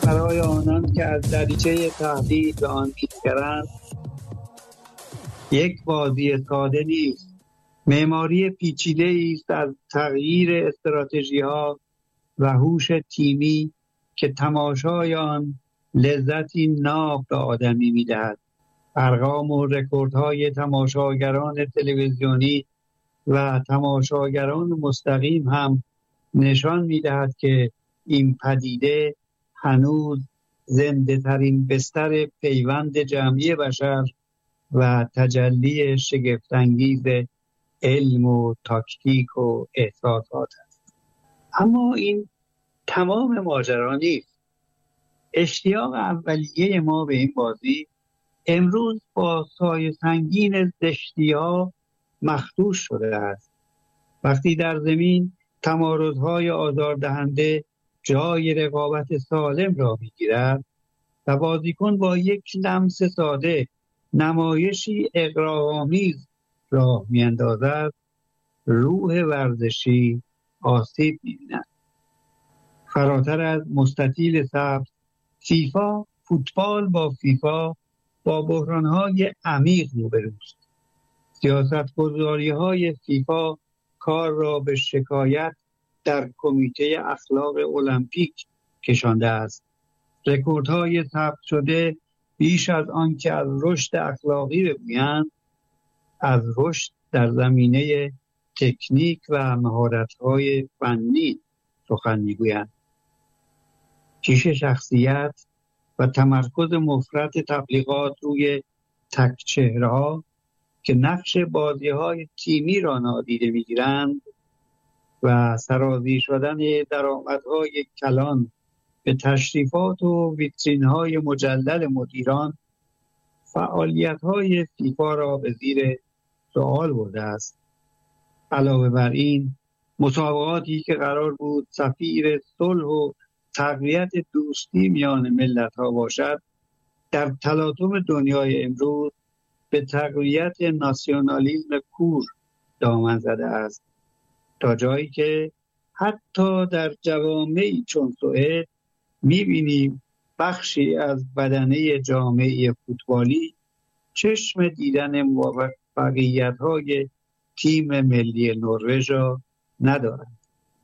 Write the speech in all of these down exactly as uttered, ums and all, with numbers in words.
برای آنان که از دریچه تهدید به آن می‌گذرند یک بازی ساده نیست. معماری پیچیده‌ای است از تغییر استراتژی‌ها و هوش تیمی که تماشای آن لذتی ناب به آدمی می‌دهد. ارقام و رکوردهای تماشاگران تلویزیونی و تماشاگران مستقیم هم نشان می‌دهد که این پدیده هنوز زنده ترین بستر پیوند جمعی بشر و تجلی شگفت‌انگیز علم و تاکتیک و احساسات است. اما این تمام ماجرا نیست. اشتیاق اولیه ما به این بازی امروز با سایه سنگین زشتی‌ها مخدوش شده است. وقتی در زمین تمارض‌های آزاردهنده جای رقابت سالم را می‌گیرد و بازیکن با یک لمس ساده نمایشی اغراق‌آمیز راه می‌اندازد، روح ورزشی آسیب می‌بیند. فراتر از مستطیل سبز، فیفا فوتبال با فیفا با بحران‌های عمیق روبروست. سیاست‌گذاری‌های فیفا کار را به شکایت در کمیته اخلاق المپیک کشانده است. رکوردهای ثبت شده بیش از آن که از رشد اخلاقی بگویند، از رشد در زمینه تکنیک و مهارت‌های فنی سخن می‌گویند. کیش شخصیت و تمرکز مفرط تبلیغات روی تک چهره‌ها که نقش بازی‌های تیمی را نادیده می‌گیرند و سرازیر شدن درآمدهای کلان به تشریفات و ویترین‌های مجلل مدیران فعالیت‌های فیفا را به زیر سوال برده است. علاوه بر این، مسابقاتی که قرار بود سفیر صلح و تقویت دوستی میان ملت‌ها باشد، در تلاطم دنیای امروز به تقویت ناسیونالیسم کور دامن زده است، تا جایی که حتی در جوامعی چون سوئد می‌بینیم بخشی از بدنه جامعه فوتبالی چشم دیدن موفقیت‌های تیم ملی نروژ را ندارند.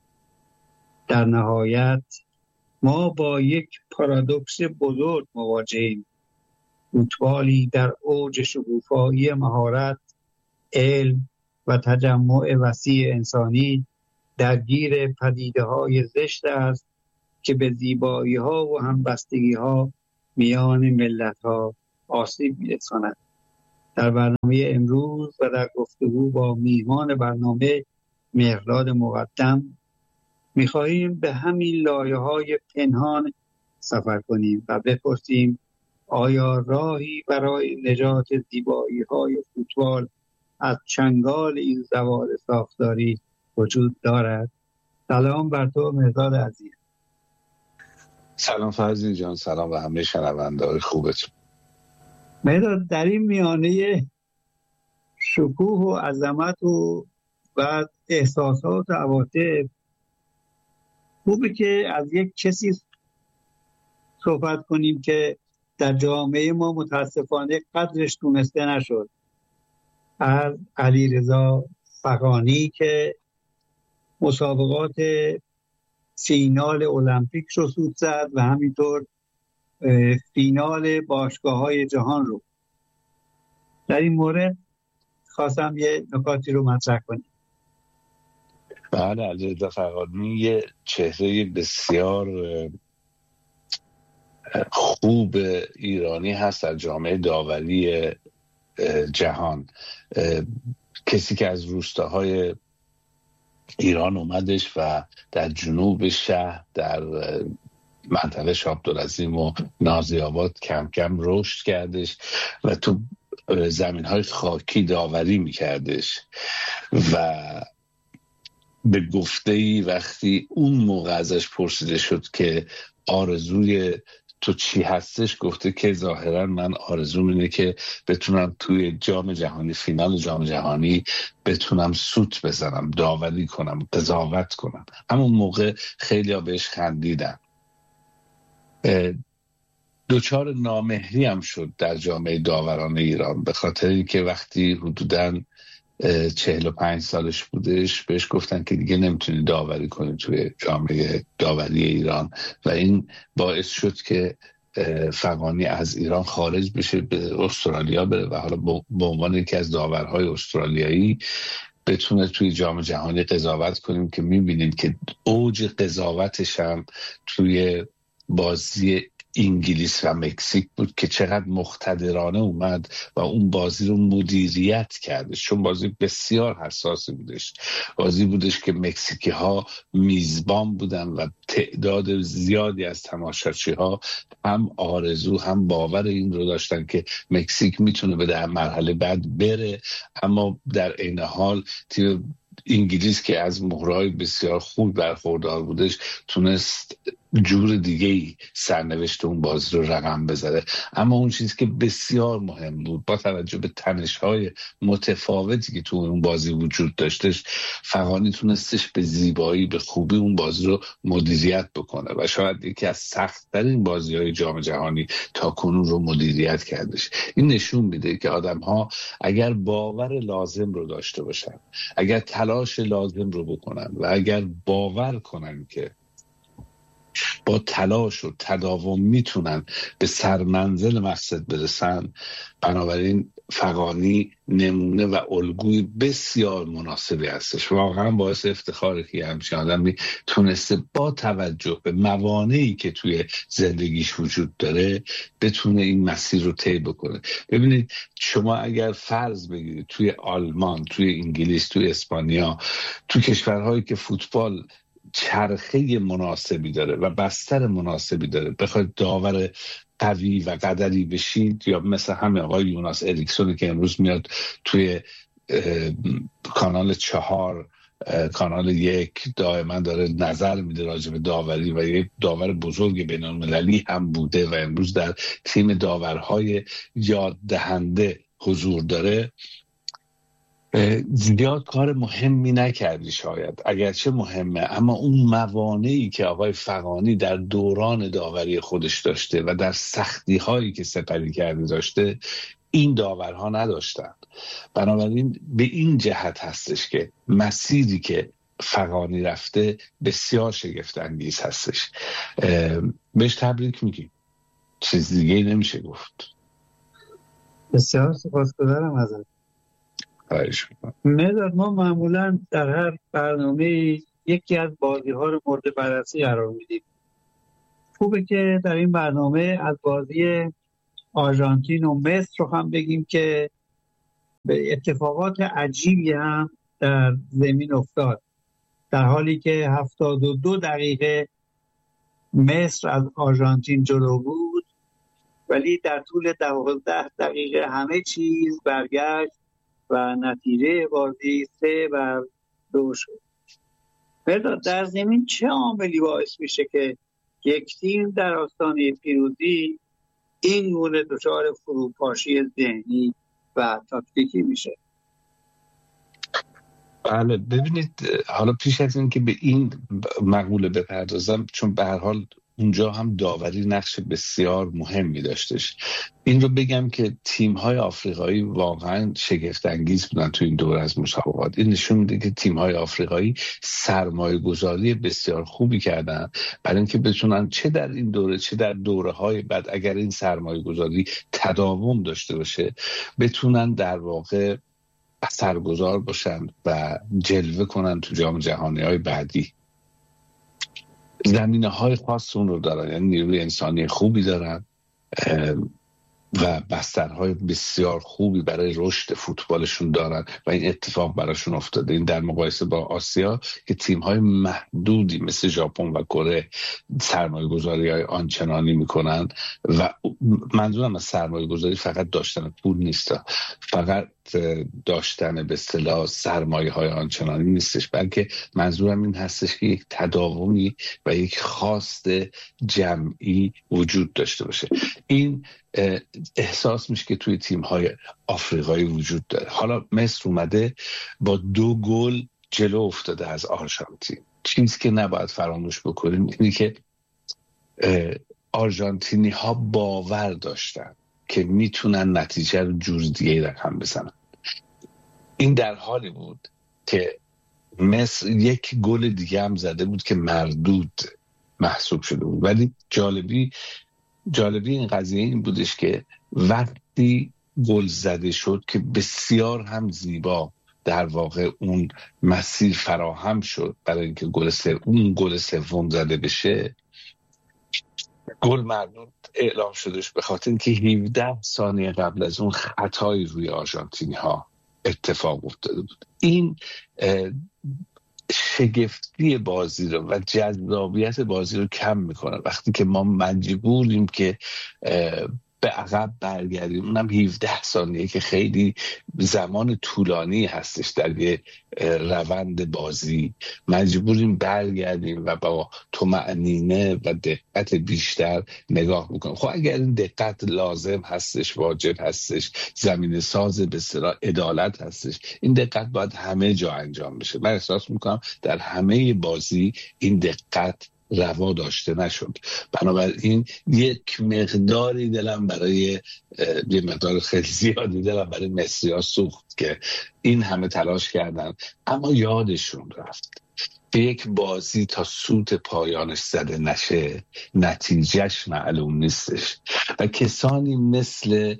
در نهایت ما با یک پارادوکس بزرگ مواجهیم. فوتبالی در اوج شکوفایی مهارت، علم و تجمع وسیع انسانی درگیر پدیده‌های زشت است که به زیبایی‌ها و همبستگی‌ها میان ملت‌ها آسیب می‌رساند. در برنامه امروز و در گفتگو با میهمان برنامه مهرداد مقدم می‌خواهیم به همین لایه‌های پنهان سفر کنیم و بپرسیم آیا راهی برای نجات زیبایی‌های فوتبال از چنگال این زوال ساختاری وجود دارد؟ سلام بر تو مهرداد عزیز. سلام فرزین جان، سلام و همه شنونده‌های خوبتون. مهرداد، در این میانه شکوه و عظمت و بعد احساسات و عواطف خوبه که از یک کسی صحبت کنیم که در جامعه ما متاسفانه قدرش دونسته نشد، از علیرضا فغانی که مسابقات فینال المپیک رو سود زد و همینطور فینال باشگاه‌های جهان رو. در این مورد خواستم یه نکاتی رو مطرح کنیم. بله، علیرضا فغانی یه چهره بسیار خوب ایرانی هست در جامعه داوری جهان. کسی که از روستاهای ایران اومدش و در جنوب شهر در منطقه شاه عبدالعظیم و نازی آباد کم کم رشد کردش و تو زمین‌های خاکی داوری میکردش و به گفته‌ای وقتی اون موقع ازش پرسیده شد که آرزوی تو چی هستش، گفته که ظاهرا من آرزوم اینه که بتونم توی جام جهانی، فینال جام جهانی بتونم سوت بزنم، داوری کنم، قضاوت کنم. همون موقع خیلی ها بهش خندیدن. دوچار نامهری هم شد در جامعه داوران ایران، به خاطر اینکه وقتی حدوداً چهل و پنج سالش بودش بهش گفتن که دیگه نمیتونی داوری کنی توی جامعه داوری ایران و این باعث شد که فغانی از ایران خارج بشه، به استرالیا بره و حالا به عنوان یکی از داورهای استرالیایی بتونه توی جام جهانی قضاوت کنیم که میبینیم که اوج قضاوتش هم توی بازی انگلیس و مکزیک بود که چقدر مقتدرانه اومد و اون بازی رو مدیریت کرده، چون بازی بسیار حساسی بودش. بازی بودش که مکزیکی ها میزبان بودن و تعداد زیادی از تماشاچی ها هم آرزو هم باور این رو داشتن که مکزیک میتونه به در مرحله بعد بره، اما در عین حال تیم انگلیس که از مهرهای بسیار خوب برخوردار بودش تونست جور دیگه ای سرنوشت اون بازی رو رقم بزنه. اما اون چیزی که بسیار مهم بود با توجه به تنش‌های متفاوتی که تو اون بازی وجود داشتش، فغانی تونستش به زیبایی به خوبی اون بازی رو مدیریت بکنه و شاید یکی از سخت‌ترین بازی‌های جام جهانی تا کنون رو مدیریت کردش. این نشون میده که آدم‌ها اگر باور لازم رو داشته باشن، اگر تلاش لازم رو بکنن و اگر باور کنن که با تلاش و تداوم میتونن به سرمنزل مقصد برسن، بنابراین فغانی نمونه و الگوی بسیار مناسبی هستش. واقعا باعث افتخاره که همچین آدمی تونسته با توجه به موانعی که توی زندگیش وجود داره بتونه این مسیر رو طی بکنه. ببینید شما اگر فرض بگیرید توی آلمان، توی انگلیس، توی اسپانیا، توی کشورهایی که فوتبال چرخه مناسبی داره و بستر مناسبی داره بخواید داور قوی و قدری بشید، یا مثل همین آقای یوناس اریکسون که امروز میاد توی کانال چهار کانال یک دائما داره نظر میده راجع به داوری و یک داور بزرگ بین‌المللی هم بوده و امروز در تیم داورهای یاد دهنده حضور داره، زیاد کار مهمی نکردی شاید، اگرچه مهمه، اما اون موانعی که آقای فغانی در دوران داوری خودش داشته و در سختی هایی که سپری کرده داشته این داورها نداشتن. بنابراین به این جهت هستش که مسیری که فغانی رفته بسیار شگفت انگیز هستش. بهش تبریک میگیم، چیز دیگه نمیشه گفت. بسیار سپاسگزارم ازت. مداد ما معمولا در هر برنامه یکی از بازی ها رو مورد بررسی قرار میدیم. خوبه که در این برنامه از بازی آرژانتین و مصر رو هم بگیم که به اتفاقات عجیبی هم در زمین افتاد، در حالی که هفتاد و دو دقیقه مصر از آرژانتین جلو بود، ولی در طول دوازده دقیقه همه چیز برگشت و نتیجه بازی سه بر دو شد. مرداد در زمین چه عاملی باعث میشه که یک تیم در آستانه پیروزی این گونه دچار فروپاشی ذهنی و تاکتیکی میشه؟ بله ببینید، حالا پیش از این که به این مقوله بپردازم، چون به هر حال اونجا هم داوری نقش بسیار مهمی داشتش، این رو بگم که تیم‌های آفریقایی واقعا شگفت انگیز بودن تو این دوره از مسابقات. این نشون میده که تیم‌های آفریقایی سرمایه گذاری بسیار خوبی کردن برای اینکه بتونن چه در این دوره چه در دوره‌های بعد، اگر این سرمایه گذاری تداوم داشته باشه، بتونن در واقع اثرگذار باشن و جلوه کنن تو جام جهانی‌های بعدی. زمینه های خاص اون رو دارن، یعنی نیروی انسانی خوبی دارن و بسترهای بسیار خوبی برای رشد فوتبالشون دارن و این اتفاق براشون افتاده. این در مقایسه با آسیا که تیم‌های محدودی مثل ژاپن و کره سرمایه گذاری های آنچنانی میکنن، و منظورم از سرمایه گذاری فقط داشتن پول نیست، فقط داشتن به اصطلاح سرمایه های آنچنانی نیستش، بلکه منظورم این هستش که یک تداومی و یک خواست جمعی وجود داشته باشه. این احساس میشه که توی تیم‌های آفریقایی وجود داره. حالا مصر اومده با دو گل جلو افتاده از آرژانتین. چیزی که نباید فراموش بکنیم اینه که آرژانتینی ها باور داشتن که میتونن نتیجه رو جور دیگه رقم بزنن. این در حالی بود که مصر یک گل دیگه هم زده بود که مردود محسوب شده بود. ولی جالبی جالبی این قضیه این بودش که وقتی گل زده شد که بسیار هم زیبا در واقع اون مسیر فراهم شد برای اینکه گل سوم اون گل سوم زده بشه، گل مردود اعلام شدش به خاطر اینکه هفده ثانیه قبل از اون خطایی روی آرژانتینی ها اتفاق افتاده بود. این شگفتی بازی رو و جذابیت بازی رو کم میکنه وقتی که ما مجبوریم که به عقب برگردیم، اونم هفده ثانیه که خیلی زمان طولانی هستش در یه روند بازی، مجبوریم برگردیم و با طمأنینه و دقت بیشتر نگاه بکنیم. خب اگر این دقت لازم هستش، واجب هستش، زمین ساز به اصطلاح عدالت هستش، این دقت باید همه جا انجام بشه. من احساس میکنم در همه بازی این دقت روا داشته نشد. بنابراین یک مقداری دلم برای یه مقدار خیلی زیادی دلم برای مصری ها سوخت که این همه تلاش کردن اما یادشون رفت که یک بازی تا سوت پایانش زده نشه نتیجهش معلوم نیستش و کسانی مثل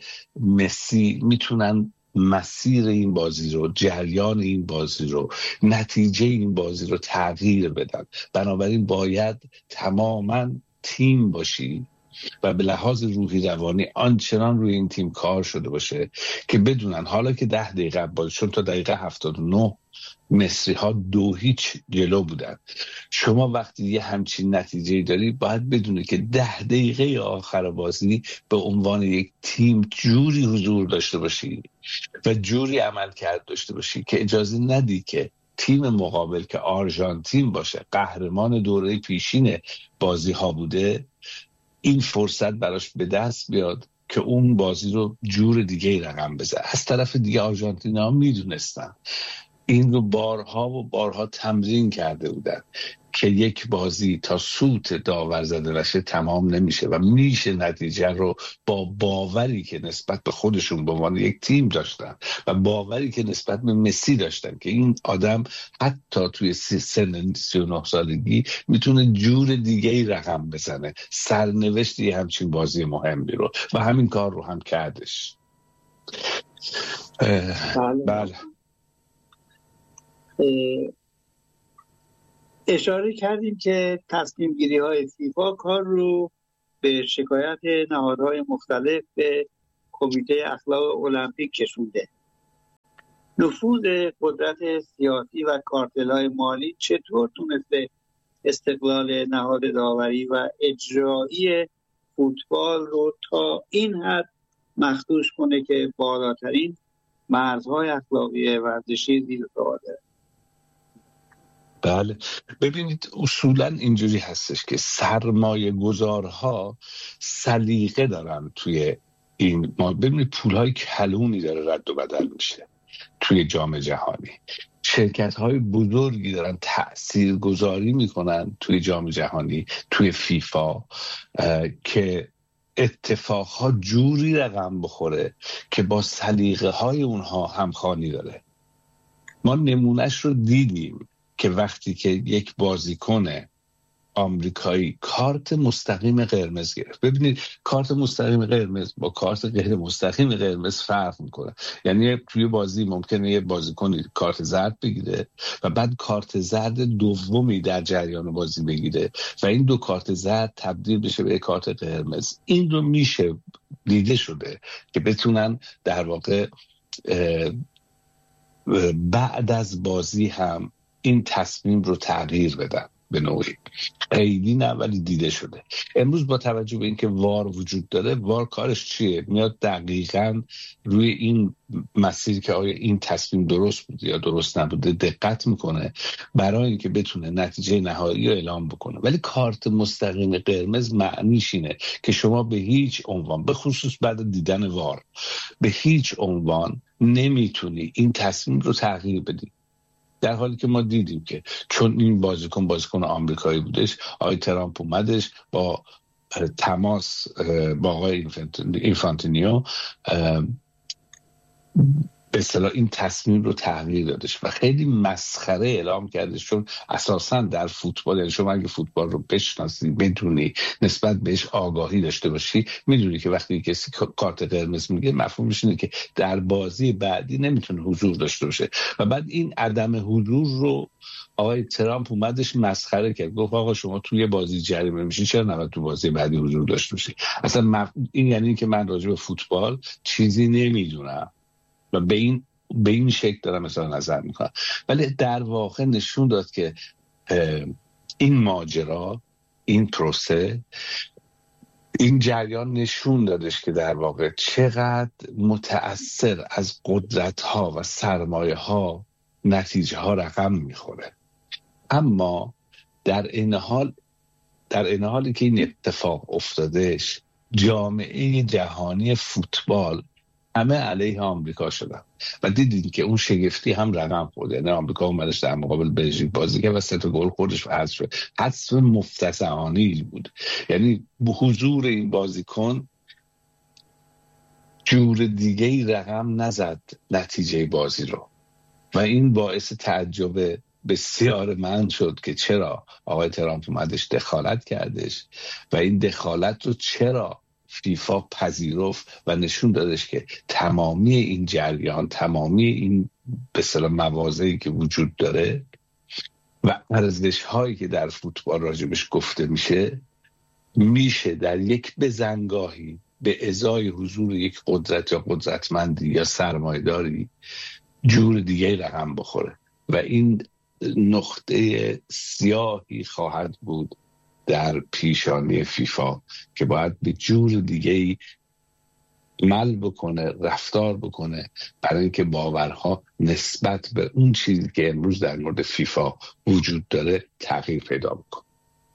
مسی میتونن مسیر این بازی رو، جریان این بازی رو، نتیجه این بازی رو تغییر بدن. بنابراین باید تماما تیم باشی و به لحاظ روحی روانی آنچنان روی این تیم کار شده باشه که بدونن حالا که ده دقیقه باز چون تا دقیقه هفتاد و نه مصری ها دو هیچ جلو بودن، شما وقتی یه همچین نتیجه داری باید بدونی که ده دقیقه آخر بازی به عنوان یک تیم جوری حضور داشته باشی و جوری عمل کرد داشته باشی که اجازه ندی که تیم مقابل که آرژانتین باشه، قهرمان دوره پیشین بازی ها بوده، این فرصت براش به دست بیاد که اون بازی رو جور دیگه رقم بزنه. از طرف دیگه آرژانتین ها میدونستن این رو بارها و بارها تمرین کرده بودن که یک بازی تا سوت داور زده نشه تمام نمیشه و میشه نتیجه رو با باوری که نسبت به خودشون به عنوان یک تیم داشتن و باوری که نسبت به مسی داشتن که این آدم حتی توی سن سی و نه سالگی میتونه جور دیگه ای رقم بزنه، سرنوشتی همچین بازی مهمی رو، و همین کار رو هم کردش. بله بله اشاره کردیم که تصمیم گیری های فیفا کار رو به شکایت نهادهای مختلف به کمیته اخلاق المپیک کشونده. نفوذ قدرت سیاسی و کارتل‌های مالی چطور تونسته استقلال نهاد داوری و اجرایی فوتبال رو تا این حد مخدوش کنه که بالاترین مرزهای اخلاقی ورزشی زیر سوال بره؟ بله ببینید اصولا اینجوری هستش که سرمایه گذارها سلیقه دارن توی این ما ببینید پولهای کلونی داره رد و بدل میشه توی جام جهانی، شرکت های بزرگی دارن تأثیر گذاری میکنن توی جام جهانی، توی فیفا، که اتفاقها جوری رقم بخوره که با سلیقه های اونها همخوانی داره. ما نمونهش رو دیدیم که وقتی که یک بازیکن آمریکایی کارت مستقیم قرمز گرفت، ببینید کارت مستقیم قرمز با کارت غیر مستقیم قرمز فرق میکنه. یعنی توی بازی ممکنه یه بازیکنی کارت زرد بگیره و بعد کارت زرد دومی در جریان بازی بگیره و این دو کارت زرد تبدیل بشه به کارت قرمز. این رو میشه دیده شده که بتونن در واقع بعد از بازی هم این تصمیم رو تغییر بدن به نوعی. خیلی نه ولی دیده شده. امروز با توجه به اینکه وار وجود داره، وار کارش چیه؟ میاد دقیقاً روی این مسیر که آیا این تصمیم درست بود یا درست نبوده دقت میکنه برای اینکه بتونه نتیجه نهایی رو اعلام بکنه. ولی کارت مستقیم قرمز معنیش اینه که شما به هیچ عنوان، به خصوص بعد دیدن وار، به هیچ عنوان نمیتونی این تصمیم رو تغییر بدی. در حالی که ما دیدیم که چون این بازیکن بازیکن آمریکایی بودش، آقای ترامپ اومدش با تماس با آقای اینفانتینیو به اصطلاح این تصمیم رو تغییر دادش و خیلی مسخره اعلام کردش، چون اساسا در فوتبال، یعنی شما اگه فوتبال رو بشناسی، بدونی، نسبت بهش آگاهی داشته باشی، میدونی که وقتی کسی کارت قرمز میگه مفهومش اینه که در بازی بعدی نمیتونه حضور داشته باشه و بعد این عدم حضور رو آقای ترامپ اومدش مسخره کرد، گفت آقا شما توی بازی جریمه میشین، چرا نباید تو بازی بعدی حضور داشته باشی؟ اصلا مف... این یعنی که من راجع به فوتبال چیزی نمیدونم و به این به این شکل دارم مثلا نظر میکنم. ولی در واقع نشون داد که این ماجرا، این پروسه، این جریان نشون دادش که در واقع چقدر متأثر از قدرت ها و سرمایه ها نتیجه ها رقم میخوره. اما در این حال در این حالی که این اتفاق افتادش، جامعه جهانی فوتبال همه علیه آمریکا شدن و دیدید که اون شگفتی هم رقم خورد. یعنی آمریکا اومدش در مقابل بلژیک بازی کرد و سه تا گل خوردش و حذف شد. حذف مفتضحانه‌ای بود. یعنی به حضور این بازیکن جور دیگه ای رقم نزد نتیجه بازی رو و این باعث تعجب بسیار من شد که چرا آقای ترامپ اومدش دخالت کردش و این دخالت رو چرا فیفا پذیرفت و نشون دادش که تمامی این جریان، تمامی این به اصطلاح مواضعی که وجود داره و ارزش هایی که در فوتبال راجبش گفته میشه، میشه در یک بزنگاهی به ازای حضور یک قدرت یا قدرتمندی یا سرمایه‌داری جور دیگه رقم بخوره و این نقطه سیاهی خواهد بود در پیشانی فیفا که باید به جور دیگه‌ای عمل بکنه، رفتار بکنه، برای اینکه باورها نسبت به اون چیزی که امروز در مورد فیفا وجود داره تغییر پیدا بکنه.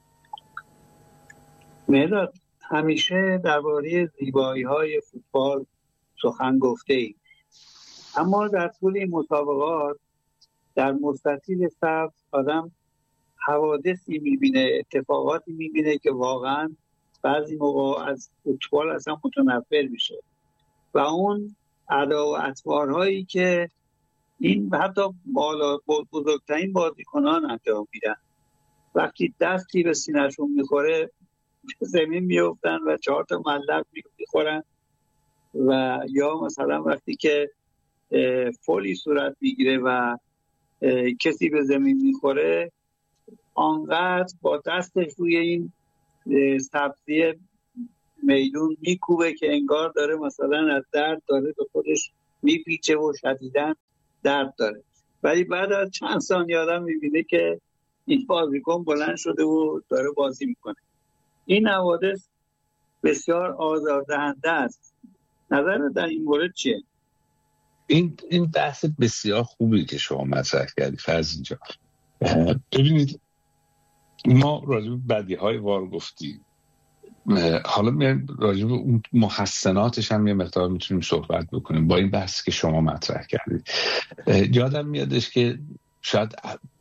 مهداد، همیشه درباره زیبایی‌های فوتبال سخن گفته‌ای، اما در طول این مسابقات در مستطیل سبز آدم حوادثی میبینه، اتفاقاتی میبینه که واقعا بعضی موقع از فوتبال اصلا متنفر میشه و اون ادا و اطوارهایی که این حتی بالا بزرگترین بازیکنان انجام میدن، وقتی دستی به سینه‌شون میخوره زمین میافتن و چهار تا ملق میخورن، و یا مثلا وقتی که فولی صورت میگیره و کسی به زمین میخوره آنقدر با دستش روی این سبزی میدون میکوبه که انگار داره مثلا از درد داره به خودش میپیچه و شدیداً درد داره. ولی بعد از چند ثانیه آدم میبینه که این بازیکن بلند شده و داره بازی میکنه. این حوادث بسیار آزاردهنده است. نظر در این مورد چیه؟ این این بحث بسیار خوبی که شما مطرح کردی فرض اینجا. ببینید ما راجع به بدیهای وار گفتیم، حالا میایم راجع به اون محسناتش هم یه مقدار میتونیم صحبت بکنیم با این بحثی که شما مطرح کردید. یادم میادش که شاید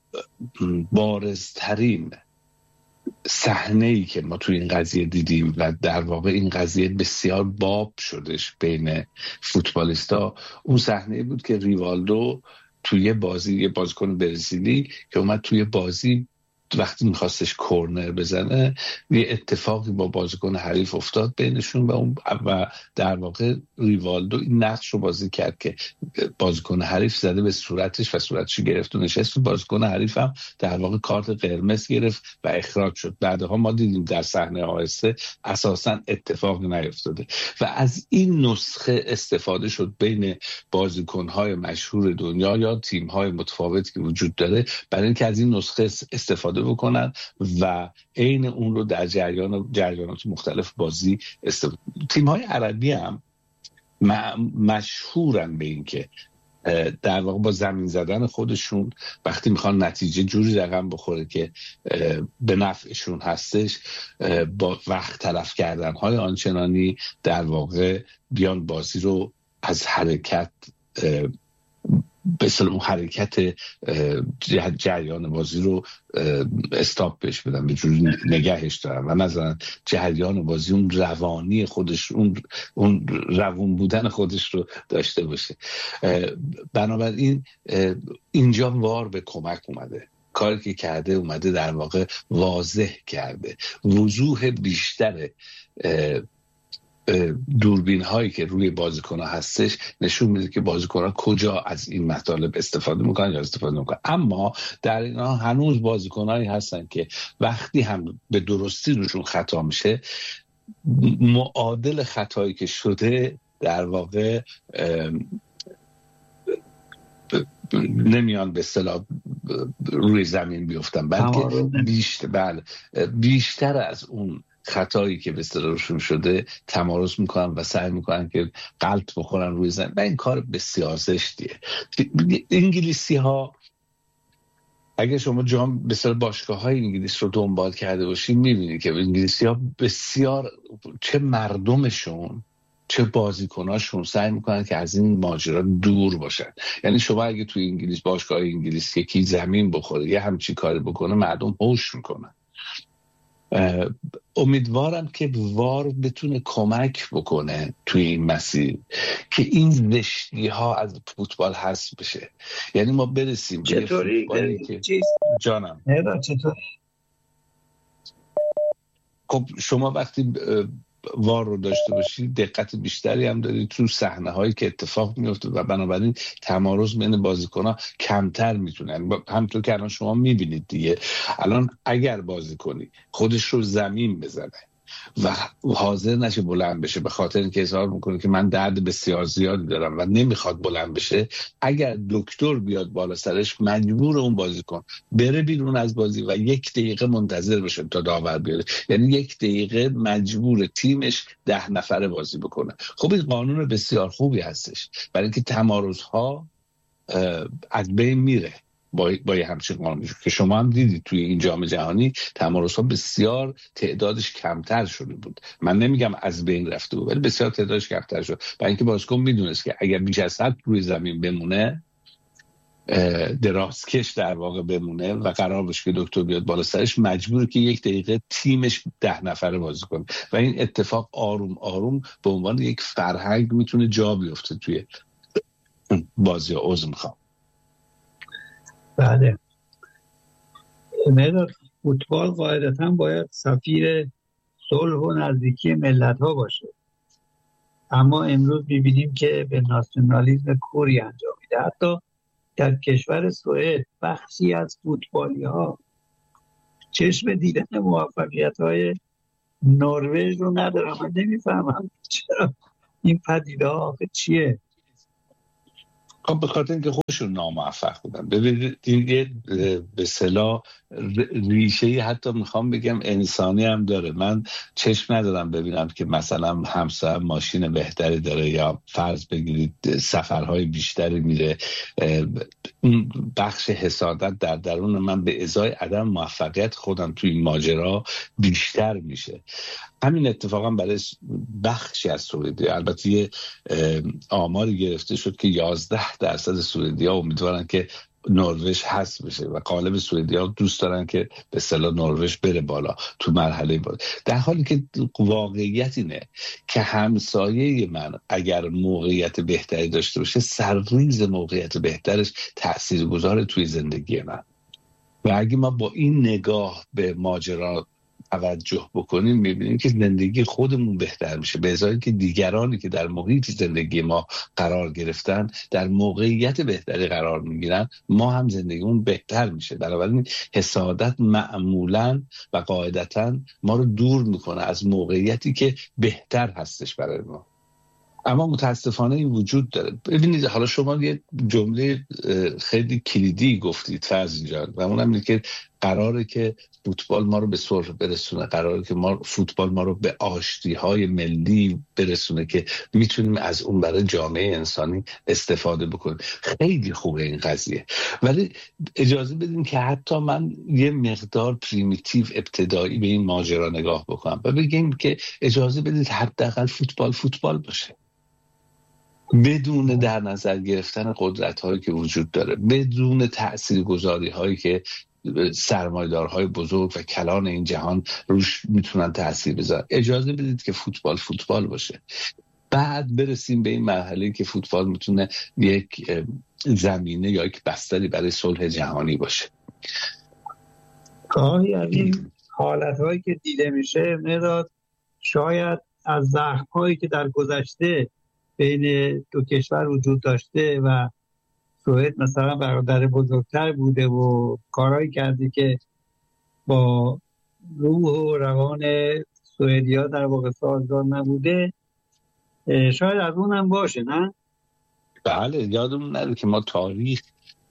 بارزترین صحنه‌ای که ما توی این قضیه دیدیم و در واقع این قضیه بسیار باب شدش بین فوتبالیستا، اون صحنه‌ای بود که ریوالدو توی بازی، یه بازیکن برزیلی که اومد توی بازی وقتی میخواستش کورنر بزنه یه اتفاقی با بازیکن حریف افتاد بینشون و اون و در واقع ریوالدو این نقش رو بازی کرد که بازیکن حریف زده به صورتش و صورتش گرفت و نشست. بازیکن حریف هم در واقع کارت قرمز گرفت و اخراج شد. بعدها ما دیدیم در صحنه آهسته اساسا اتفاقی نیفتاده و از این نسخه استفاده شد بین بازیکن‌های مشهور دنیا یا تیم‌های متفاوتی که وجود داره برای اینکه از این نسخه استفاده بکنن و عین اون رو در جریان جریانات مختلف بازی استفاده. تیم‌های عربی هم مشهورن به این که در واقع با زمین زدن خودشون وقتی میخوان نتیجه جوری رقم بخوره که به نفعشون هستش، با وقت تلف کردن های آنچنانی در واقع بیان بازی رو از حرکت به اصطلاح اون حرکت جریان بازی رو استاپ بهش بدن، به جوری نگهش دارن و نذارن جریان بازی اون روانی خودش، اون اون روون بودن خودش رو داشته باشه. بنابراین اینجا وار به کمک اومده، کاری که کرده اومده در واقع واضح کرده، وضوح بیشتر دوربین هایی که روی بازیکن ها هستش نشون میده که بازیکن ها کجا از این مطالب استفاده میکنن یا استفاده میکنن. اما در اینا هنوز بازیکن هایی هستن که وقتی هم به درستی روشون خطا میشه، معادل خطایی که شده در واقع نمیان به اصطلاح روی زمین بیفتن، بلکه بیشتر, بله بیشتر از اون خطایی که به اصطلاح روشون شده تمارض میکنن و سعی میکنن که غلط بخورن روی زمین و این کار بسیار زشتیه. انگلیسی ها، اگه شما جام به اصطلاح باشگاه های انگلیس رو دنبال کرده باشین میبینید که انگلیسی ها بسیار، چه مردمشون چه بازیکناشون سعی میکنن که از این ماجرا دور باشن. یعنی شما اگه توی انگلیس باشگاه انگلیس یکی زمین بخوره یه همچین کاری بکنه مردم هوش میکنن. امیدوارم که وار بتونه کمک بکنه توی این مسیر که این زشتی ها از فوتبال حذف بشه. یعنی ما برسیم به فوتبالی که چیز... جانم چطوری؟ خب شما وقتی وار رو داشته باشید دقت بیشتری هم دارید تو صحنه هایی که اتفاق میفته و بنابراین تمارض بین بازیکن‌ها کمتر میتونن. همونطور که الان شما میبینید دیگه، الان اگر بازیکنی خودش رو زمین بزنه و حاضر نشه بلند بشه به خاطر اینکه اظهار میکنه که من درد بسیار زیادی دارم و نمیخواد بلند بشه، اگر دکتر بیاد بالا سرش مجبور اون بازیکن بره بیرون از بازی و یک دقیقه منتظر بشه تا داور بیاره. یعنی یک دقیقه مجبور تیمش ده نفره بازی بکنه. خب این قانون بسیار خوبی هستش برای اینکه تمارض‌ها از بین میره با با همچین قانونی که شما هم دیدید توی این جام جهانی تمارض‌ها بسیار تعدادش کمتر شده بود. من نمیگم از بین رفته بود ولی بسیار تعدادش کمتر شد، برای اینکه بازیکن میدونست که اگر بیش از حد روی زمین بمونه، درازکش در واقع بمونه و قرار باشه که دکتر بیاد بالا سرش، مجبوره که یک دقیقه تیمش ده نفره بازی کنه و این اتفاق آروم آروم به عنوان یک فرهنگ میتونه جا بیفته توی بازی. عذر میخوام. بله، مدار فوتبال قاعدتاً باید سفیر صلح و نزدیکی ملت ها باشه، اما امروز میبینیم که به ناسیونالیسم کوری انجام میده. حتی در کشور سوئد بخشی از فوتبالی ها چشم دیدن موفقیت های نروژ رو ندارم. من نمیفهمم چرا این پدیده ها آخه چیه؟ خب به خاطر اینکه خودشون ناموفق بودن. ببینید این یه به اصطلاح ریشه حتی میخوام بگم انسانی هم داره. من چشم ندارم ببینم که مثلا همسر ماشین بهتری داره یا فرض بگیرید سفرهای بیشتری میره. اون بخش حسادت در درون من به ازای عدم موفقیت خودم توی این ماجرا بیشتر میشه. همین اتفاقا برای بخشی از سوئدی، البته یه آماری گرفته شد که یازده درصد سوئدی‌ها امیدوارن که نروژ حذف بشه و غالب سوئدی‌ها دوست دارن که به اصطلاح نروژ بره بالا تو مرحله بالا، در حالی که واقعیت اینه که همسایه من اگر موقعیت بهتری داشته باشه، سرریز موقعیت بهترش تاثیرگذاره توی زندگی من. و اگه ما با این نگاه به ماجرا توجه بکنیم میبینیم که زندگی خودمون بهتر میشه، به ازای که دیگرانی که در محیط زندگی ما قرار گرفتن در موقعیت بهتری قرار میگیرن، ما هم زندگیمون بهتر میشه. بنابراین حسادت معمولاً و قاعدتاً ما رو دور میکنه از موقعیتی که بهتر هستش برای ما. اما متاسفانه این وجود داره. ببینید حالا شما یه جمله خیلی کلیدی گفتید فرض جان، و اونم اینه که قراره که فوتبال ما رو به صلح برسونه، قراره که ما فوتبال ما رو به آشتی‌های ملی برسونه که میتونیم از اون برای جامعه انسانی استفاده بکنیم. خیلی خوبه این قضیه، ولی اجازه بدین که حتی من یه مقدار پریمیتیو ابتدایی به این ماجرا نگاه بکنم و بگیم که اجازه بدید حداقل فوتبال فوتبال باشه. بدون در نظر گرفتن قدرت هایی که وجود داره، بدون تأثیر گذاری هایی که سرمایه‌دارهای بزرگ و کلان این جهان روش میتونن تأثیر بذارن. اجازه بدید که فوتبال فوتبال باشه، بعد برسیم به این مرحله که فوتبال میتونه یک زمینه یا یک بستری برای صلح جهانی باشه. گاهی از این حالتهایی که دیده میشه مداد شاید از زخم‌هایی که در گذشته بین دو کشور وجود داشته و سوئد مثلا برادر بزرگتر بوده و کارهایی کرده که با روح و روان سوئدیا در واقع سازگار نبوده، شاید از اون هم باشه، نه؟ بله، یادمون نره که ما تاریخ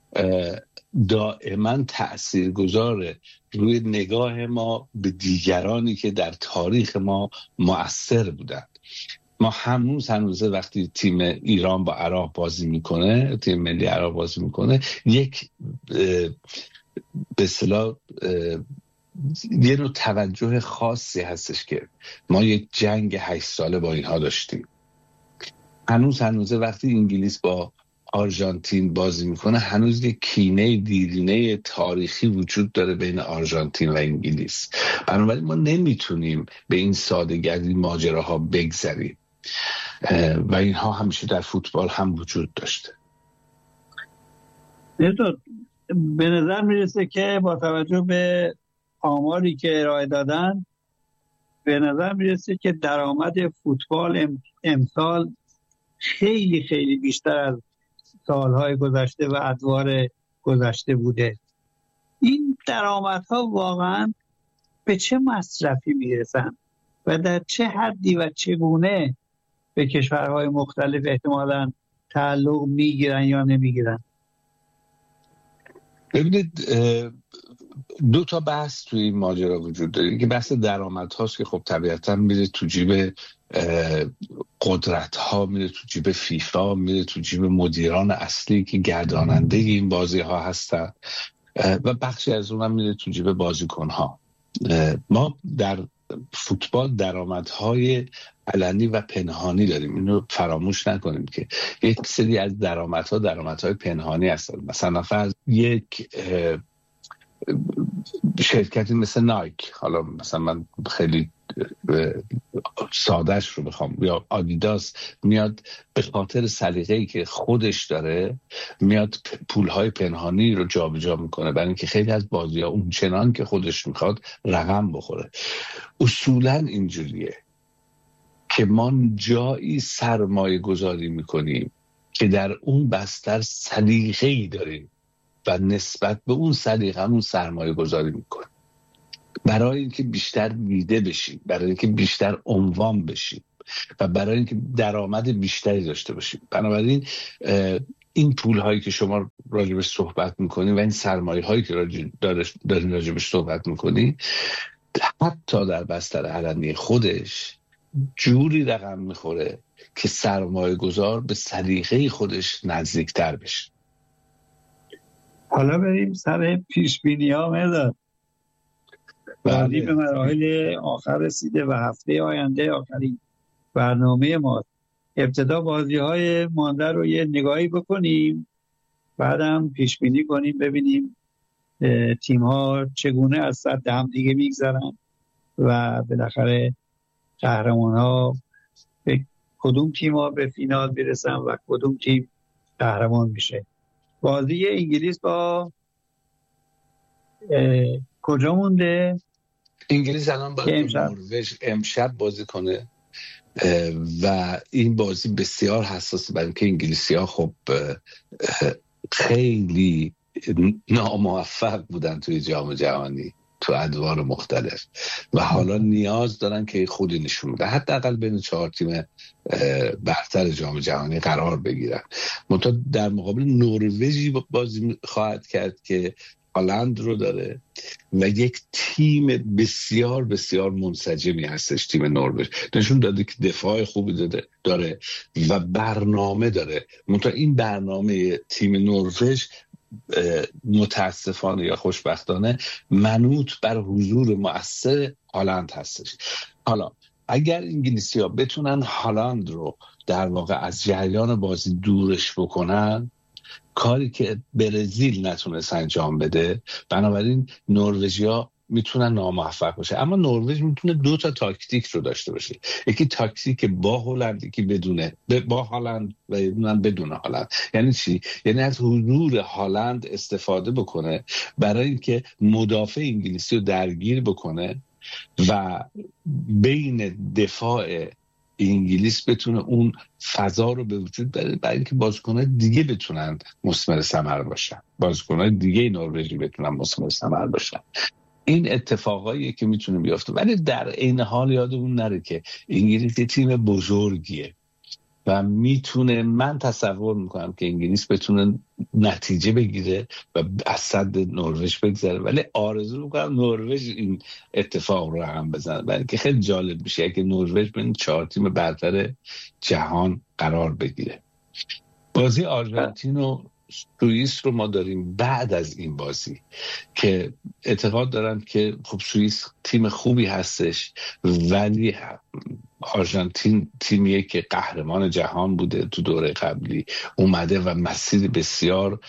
دائما تأثیر گذاره روی نگاه ما به دیگرانی که در تاریخ ما مؤثر بودن. ما هنوز هنوزه وقتی تیم ایران با عراق بازی میکنه، تیم ملی عراق بازی میکنه، یک به اصطلاح یه نوع توجه خاصی هستش که ما یک جنگ هشت ساله با اینها داشتیم. هنوز هنوزه وقتی انگلیس با آرژانتین بازی میکنه، هنوز یک کینه دیرینه تاریخی وجود داره بین آرژانتین و انگلیس. بنابراین ما نمیتونیم به این سادگی از این ماجراها بگذریم و اینها همیشه در فوتبال هم وجود داشته. به نظر میرسه که با توجه به آماری که ارائه دادن، به نظر میرسه که درآمد فوتبال امسال خیلی خیلی بیشتر از سالهای گذشته و ادوار گذشته بوده. این درآمدها واقعا به چه مصرفی میرسن و در چه حدی و چگونه به کشورهای مختلف احتمالاً تعلق میگیرن یا نمیگیرن؟ ببینید، دو تا بحث توی این ماجرا وجود داره. که بحث درآمد هاست که خب طبیعتا میره تو جیب قدرت ها، میره تو جیب فیفا، میره تو جیب مدیران اصلی که گرداننده این بازی ها هستن و بخشی از اونم میره تو جیب بازیکن ها. ما در فوتبال درآمدهای علنی و پنهانی داریم، اینو فراموش نکنیم که یک سری از درآمدها درآمدهای پنهانی هستن. مثلا فرض یک شرکتی مثل نایک، حالا مثلا من خیلی سادهش رو بخوام، یا آدیداس، میاد به خاطر سلیقه‌ای که خودش داره میاد پولهای پنهانی رو جابجا میکنه برای اینکه خیلی از بازی‌ها اون چنان که خودش میخواد رقم بخوره. اصولا اینجوریه که ما جایی سرمایه گذاری میکنیم که در اون بستر سلیقه‌ای داریم و نسبت به اون سلیقه همون سرمایه گذاری میکنیم برای اینکه بیشتر دیده بشیم، برای اینکه بیشتر عنوان بشیم و برای اینکه درآمد بیشتری داشته باشیم. بنابراین این پول هایی که شما راجبش صحبت میکنید و این سرمایه هایی که دارین راجبش صحبت میکنید، حتی در بستر علنی خودش جوری رقم میخوره که سرمایه گذار به سلیقه خودش نزدیکتر بشه. حالا بریم سر پیش بینی ها. مداد بازی به مراحل آخر رسیده و هفته آینده آخرین برنامه ما. ابتدا بازی های مانده رو یه نگاهی بکنیم، بعدم پیش بینی کنیم ببینیم تیم ها چگونه از سد هم دیگه میگذرن و بالاخره قهرمان ها به کدوم تیم ها به فینال برسن و کدوم تیم قهرمان میشه. بازی انگلیس با کجا مونده؟ انگلیس الان باید امشب. نروژ امشب بازی کنه و این بازی بسیار حساسه برای اینکه انگلیسی‌ها خب خیلی ناموفق بودن توی جام جهانی تو ادوار مختلف و حالا نیاز دارن که خودی نشون بده، حداقل بین چهار تیم برتر جام جهانی قرار بگیرن. منتها در مقابل نروژی بازی خواهد کرد که هالند رو داره و یک تیم بسیار بسیار منسجمی هستش. تیم نروژ نشون داده که دفاع خوبی داده داره و برنامه داره. منتها این برنامه تیم نروژ متاسفانه یا خوشبختانه منوط بر حضور مؤثر هالند هستش. حالا اگر انگلیسی ها بتونن هالند رو در واقع از جریان بازی دورش بکنن، کاری که برزیل نتونست انجام بده، بنابراین نروژیا میتونن ناموفق باشه. اما نروژ میتونه دو تا تاکتیک رو داشته باشه، یکی تاکتیک با هلند، یکی بدونه با هالند و یعنی بدون هالند. یعنی چی؟ یعنی از حضور هالند استفاده بکنه برای اینکه مدافع انگلیسی رو درگیر بکنه و بین دفاع انگلیس بتونه اون فضا رو به وجود بیاره برای اینکه بازیکن‌های دیگه بتونن مثمر ثمر باشن، بازیکن‌های دیگه نروژی بتونن مثمر ثمر باشن. این اتفاقاییه که میتونه بیفته، ولی در عین حال یادمون نره که انگلیس یه تیم بزرگیه و میتونه، من تصور میکنم که انگلیس بتونه نتیجه بگیره و از صد نروژ بگذره، ولی آرزو میکنم نروژ این اتفاق رو هم بزنه، برای که خیلی جالب میشه اگه نروژ بین چهار تیم برتر جهان قرار بگیره. بازی آرژانتین و سوئیس رو ما داریم بعد از این بازی که اعتقاد دارم که خب سوئیس تیم خوبی هستش، ولی آرژانتین تیمیه که قهرمان جهان بوده تو دوره قبلی، اومده و مسیر بسیار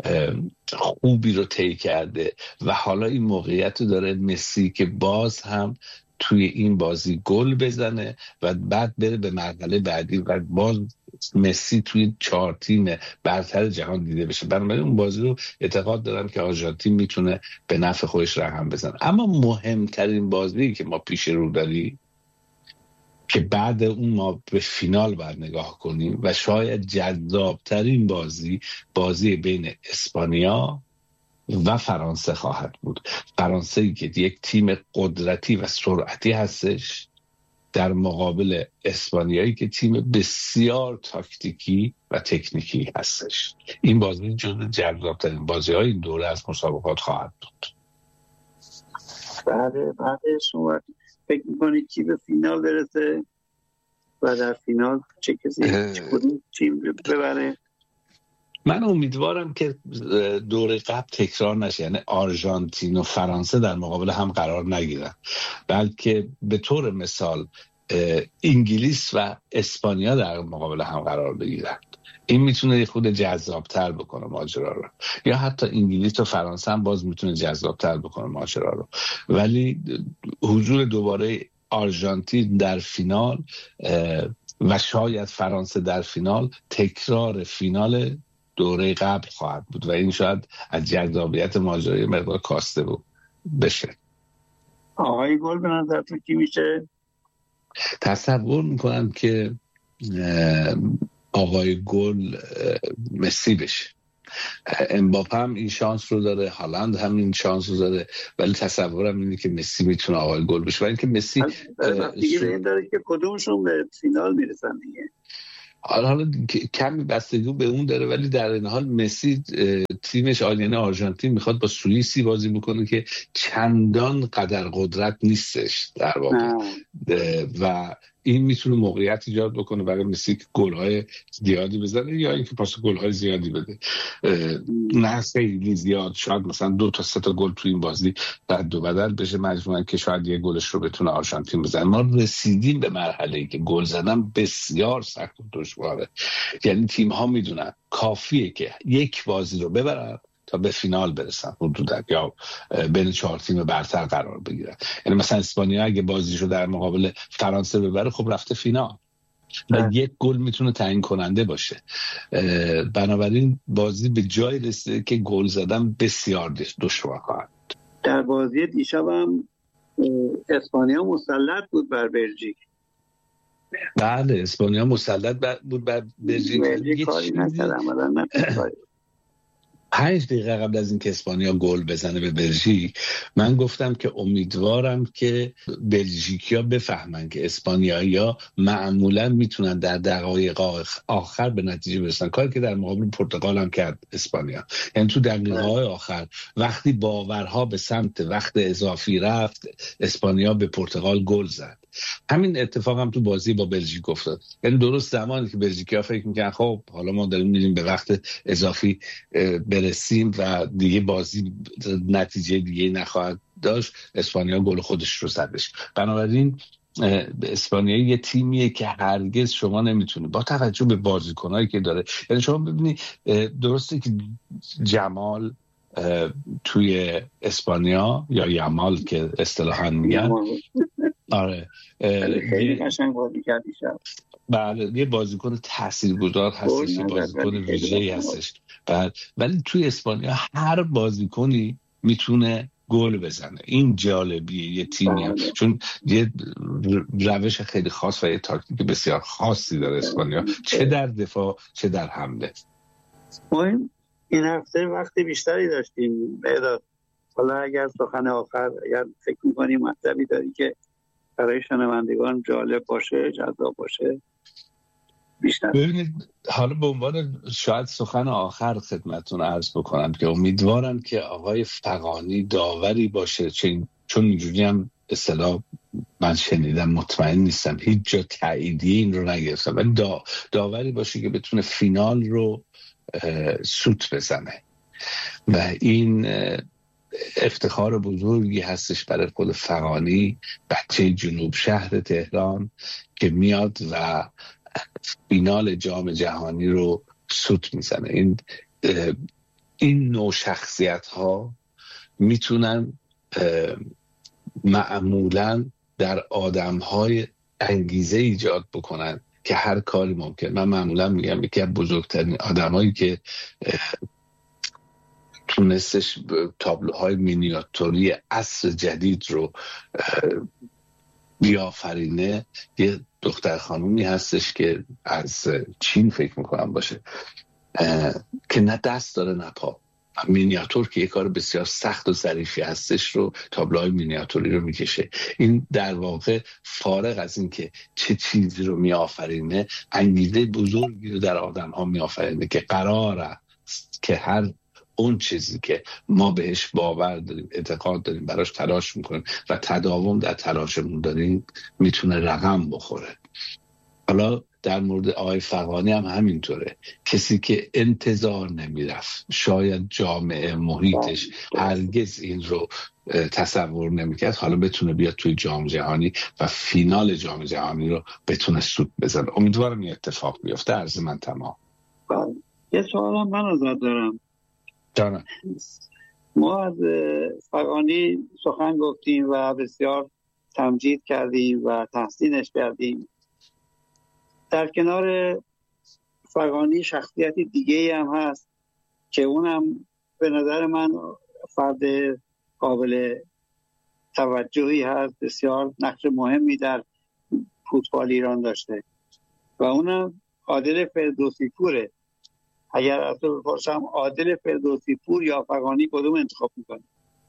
خوبی رو طی کرده و حالا این موقعیت رو داره مسی که باز هم توی این بازی گل بزنه و بعد بره به مرحله بعدی و باز مسی توی چهار تیم برتر جهان دیده بشه. بنابراین اون بازی رو اعتقاد دارم که آرژانتین میتونه به نفع خودش رقم بزنه. اما مهمترین بازی که ما پیش رو داریم که بعد اون ما به فینال باید نگاه کنیم و شاید جذابترین بازی، بازی بین اسپانیا و فرانسه خواهد بود. فرانسه که یک تیم قدرتی و سرعتی هستش در مقابل اسپانیایی که تیم بسیار تاکتیکی و تکنیکی هستش. این بازی جزو جذاب‌ترین بازی‌های این دوره از مسابقات خواهد بود. بله بعد شما فکر می‌کنید کی به فینال برسه و در فینال چه کسی چه کدوم تیم ببره؟ من امیدوارم که دوره قبل تکرار نشه، یعنی آرژانتین و فرانسه در مقابل هم قرار نگیرن، بلکه به طور مثال انگلیس و اسپانیا در مقابل هم قرار بگیرن. این میتونه یه خود جذابتر بکنه ماجرا رو، یا حتی انگلیس و فرانسه هم باز میتونه جذابتر بکنه ماجرا رو، ولی حضور دوباره آرژانتین در فینال و شاید فرانسه در فینال تکرار فینال دوره قبل خواهد بود و این شاید از جذابیت ماجرای مقدار کاسته بود بشه. آقای گل به نظرتون کی میشه؟ تصور میکنم که آقای گل مسی بشه. امباپه هم این شانس رو داره، هالند هم این شانس رو داره، ولی تصورم اینه که مسی میتونه آقای گل بشه. ولی اینکه مسی دیگه به این داره که کدومشون به فینال میرسن دیگه. حالا حالا کمی بستگی به اون داره، ولی در این حال مسی تیمش آینه آرژانتین میخواد با سوئیسی بازی بکنه که چندان قدر قدرت نیستش در واقع و این میتونه موقعیت ایجاد بکنه برای مسی که گل‌های زیادی بزنه یا اینکه پاس گل‌های زیادی بده. نه خیلی زیاد، شاید مثلا دو تا سه تا گل تو این بازی رد و بدل بشه مجموعاً که شاید یه گلش رو بتونه آرژانتین بزنه. ما رسیدیم به مرحله‌ای که گل زدن بسیار سخت و دشواره، یعنی تیم‌ها میدونن کافیه که یک بازی رو ببرن تا به فینال برسن حدودا یا بین چهار تیم برتر قرار بگیرن. یعنی مثلا اسپانیا اگه بازیشو در مقابل فرانسه ببره خب رفته فینال و یک گل میتونه تعیین کننده باشه. بنابراین بازی به جای رسیده که گل زدن بسیار دشوار خواهد. در بازی دیشب هم اسپانیا مسلط بود بر بلژیک. بله اسپانیا مسلط بود بر بلژیک. بلژیک کاری نکرد عملا نکرد. پنج دقیقه قبل از اینکه اسپانیا گل بزنه به بلژیک من گفتم که امیدوارم که بلژیکیا بفهمن که اسپانیایی‌ها معمولا میتونن در دقایق آخر به نتیجه برسن، کاری که در مقابل پرتغال هم کرد اسپانیا. یعنی تو دقیقه‌های آخر وقتی باورها به سمت وقت اضافی رفت اسپانیا به پرتغال گل زد. همین اتفاق هم تو بازی با بلژیک افتاد. یعنی درست زمانی که بلژیکی‌ها فکر می‌کنن خب حالا ما داریم میریم به وقت اضافی برسیم و دیگه بازی نتیجه دیگه نخواهد داشت، اسپانیا گل خودش رو زدش. بنابراین اسپانیا یه تیمیه که هرگز شما نمیتونه با توجه به بازیکنایی که داره، یعنی شما ببینید درسته که جمال توی اسپانیا یا یمال که اصطلاحاً میگن، آره خیلی قشنگ بازی کرد میشه. بله یه بازیکن تاثیرگذار هستش، یه بازیکن ویژه‌ای هستش. بعد ولی توی اسپانیا هر بازیکنی میتونه گل بزنه. این جالبیه یه تیمی هم. چون یه روش خیلی خاص و یه تاکتیک بسیار خاصی داره اسپانیا، چه در دفاع چه در حمله. ما این هفته وقت بیشتری داشتیم بعد، حالا اگر سخن آخر اگر فکر می‌کنی مطلبی داری که برای شنوندگان جالب باشه، جذاب باشه بیشتر. ببینید حالا به عنوان شاید سخن آخر خدمتتون عرض بکنم که امیدوارم که آقای فغانی داوری باشه، چون اینجوری هم اصطلاح من شنیدم، مطمئن نیستم، هیچ جا تاییدیه این رو نگرفتم، ولی دا داوری باشه که بتونه فینال رو سوت بزنه و این افتخار بزرگی هستش برای خود فغانی، بچه جنوب شهر تهران که میاد و فینال جام جهانی رو سوت میزنه. این این نوع شخصیت ها میتونن معمولاً در آدم های انگیزه ایجاد بکنن که هر کاری ممکن. من معمولاً میگم یکی از بزرگترین آدمایی که تونستش تابلوهای مینیاتوری عصر جدید رو بیافرینه یه دختر خانومی هستش که از چین فکر میکنم باشه، که نه دست داره نه پا. مینیاتور که یه کار بسیار سخت و ظریفی هستش رو، تابلوهای مینیاتوری رو میکشه. این در واقع فارغ از این که چه چیزی رو میآفرینه، انگیزه بزرگی رو در آدم ها میآفرینه که قراره که هر اون چیزی که ما بهش باور داریم، اعتقاد داریم، براش تلاش میکنیم و تداوم در تلاشمون داریم، میتونه رقم بخوره. حالا در مورد آقای فغانی هم همینطوره، کسی که انتظار نمیرفت، شاید جامعه محیطش هرگز این رو تصور نمیکرد، حالا بتونه بیاد توی جام جهانی و فینال جام جهانی رو بتونه سوت بزنه. امیدوارم این اتفاق بیفته. عرض من تمام. یه سوال هم من ازت دارم. جانم. ما از فغانی سخن گفتیم و بسیار تمجید کردیم و تحسینش کردیم. در کنار فغانی شخصیت دیگه هم هست که اونم به نظر من فرد قابل توجهی هست، بسیار نقش مهمی در فوتبال ایران داشته و اونم عادل فردوسی پوره. اگر از تو بپرسم عادل فردوسی پور یا فغانی کدوم انتخاب میکنی؟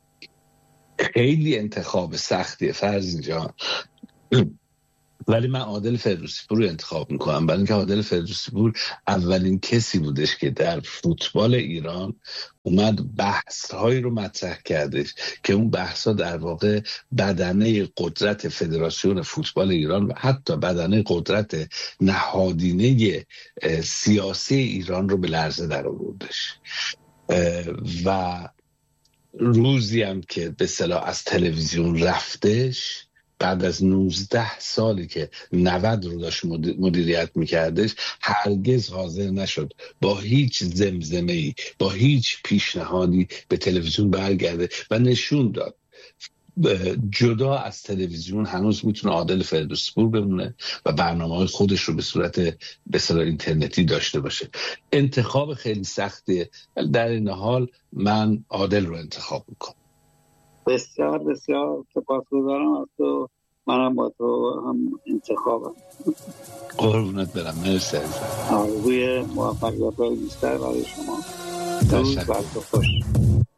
خیلی انتخاب سختیه فرزین جان، ولی من عادل فردوسی پور رو انتخاب میکنم، برای اینکه عادل فردوسی پور اولین کسی بودش که در فوتبال ایران اومد بحث هایی رو مطرح کردش که اون بحث ها در واقع بدنه قدرت فدراسیون فوتبال ایران و حتی بدنه قدرت نهادینه سیاسی ایران رو به لرزه در آوردش. و روزی هم که به اصطلاح از تلویزیون رفتش، بعد از نوزده سالی که نود رو داشت مدیریت میکردش، هرگز حاضر نشد با هیچ زمزمه‌ای، با هیچ پیشنهادی به تلویزیون برگرده و نشون داد جدا از تلویزیون هنوز میتونه عادل فردوسی پور بمونه و برنامه‌های خودش رو به صورت به اصطلاح اینترنتی داشته باشه. انتخاب خیلی سختیه، ولی در این حال من عادل رو انتخاب میکنم. بسیار بسیار سپاسگزارم از تو. منم با تو هم انتخابم. قربونت برم. مرسی عزیزم. آرزوی موفقیت بیشتر برای شما. روز بر تو خوش.